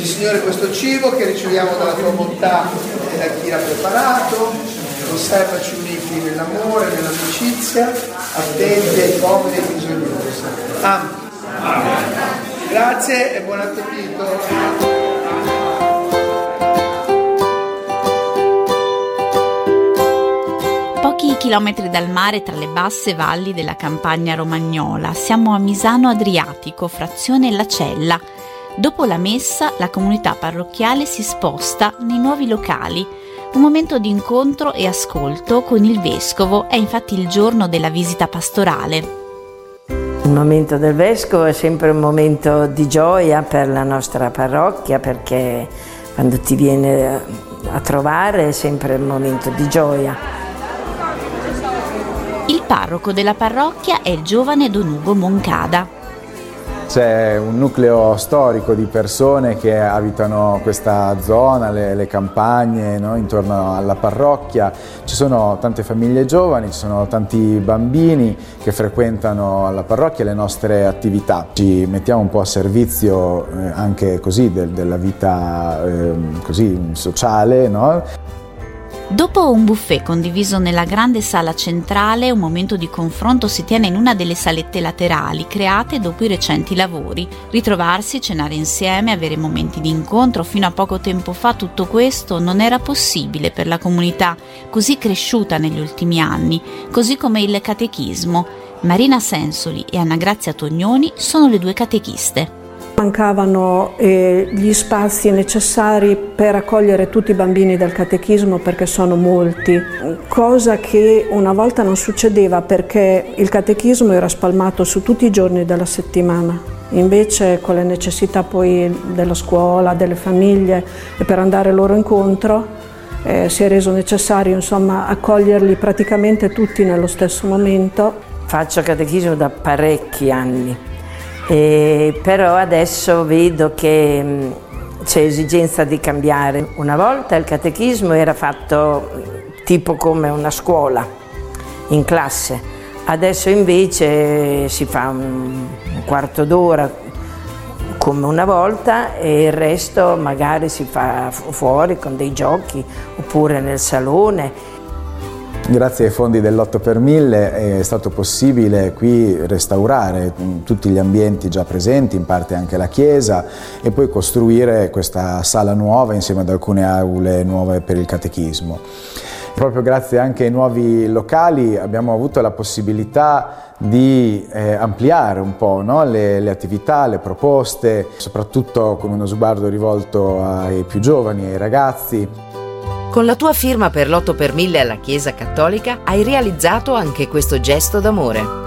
Signore, questo cibo che riceviamo dalla tua bontà e da chi l'ha preparato, conservaci uniti nell'amore, nell'amicizia, attenti ai poveri e bisognosi. Amen. Grazie e buon appetito. Pochi chilometri dal mare, tra le basse valli della campagna romagnola, siamo a Misano Adriatico, frazione La Cella. Dopo la messa, la comunità parrocchiale si sposta nei nuovi locali. Un momento di incontro e ascolto con il vescovo, è infatti il giorno della visita pastorale. Il momento del vescovo è sempre un momento di gioia per la nostra parrocchia, perché quando ti viene a trovare è sempre un momento di gioia. Il parroco della parrocchia è il giovane Don Ugo Moncada. C'è un nucleo storico di persone che abitano questa zona, le campagne, no? Intorno alla parrocchia. Ci sono tante famiglie giovani, ci sono tanti bambini che frequentano la parrocchia e le nostre attività. Ci mettiamo un po' a servizio anche così della vita così sociale, no? Dopo un buffet condiviso nella grande sala centrale, un momento di confronto si tiene in una delle salette laterali create dopo i recenti lavori. Ritrovarsi, cenare insieme, avere momenti di incontro, fino a poco tempo fa tutto questo non era possibile per la comunità così cresciuta negli ultimi anni, così come il catechismo. Marina Sensoli e Anna Grazia Tognoni sono le due catechiste. Mancavano gli spazi necessari per accogliere tutti i bambini del catechismo, perché sono molti, cosa che una volta non succedeva perché il catechismo era spalmato su tutti i giorni della settimana. Invece, con le necessità poi della scuola, delle famiglie e per andare loro incontro, si è reso necessario accoglierli praticamente tutti nello stesso momento. Faccio catechismo da parecchi anni. Però adesso vedo che c'è esigenza di cambiare. Una volta il catechismo era fatto tipo come una scuola, in classe. Adesso invece si fa un quarto d'ora come una volta e il resto magari si fa fuori con dei giochi oppure nel salone. Grazie ai fondi dell'8 per 1000 è stato possibile qui restaurare tutti gli ambienti già presenti, in parte anche la chiesa, e poi costruire questa sala nuova insieme ad alcune aule nuove per il catechismo. Proprio grazie anche ai nuovi locali abbiamo avuto la possibilità di ampliare un po', no? le attività, le proposte, soprattutto con uno sguardo rivolto ai più giovani, ai ragazzi. Con la tua firma per l'8 per 1000 alla Chiesa Cattolica hai realizzato anche questo gesto d'amore.